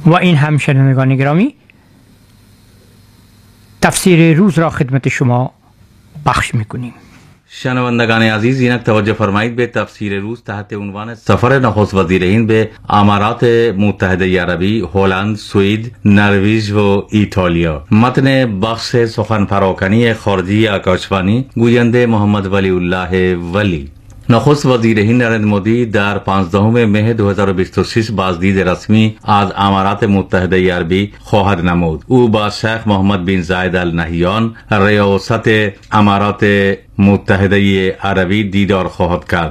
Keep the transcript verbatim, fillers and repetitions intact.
و این هم شنوندگان گرامی تفسیر روز را خدمت شما پخش میکنیم. شنوندگان عزیز، اینک توجه فرمایید به تفسیر روز تحت عنوان سفر نخست وزیر هند به امارات متحده عربی، هلند، سوئد، نروژ و ایتالیا. متن بخش سخن پراکنی خارجی آکاشوانی، گوینده محمد ولی الله ولی. نخست وزیر هند نریندر مودی در پانزدهم مه دو هزار و بیست و شش بازدید رسمی از امارات متحده عربی خواهد نمود. او با شیخ محمد بن زاید ال نهیان ریاست امارات متحده عربی دیدار خواهد کرد.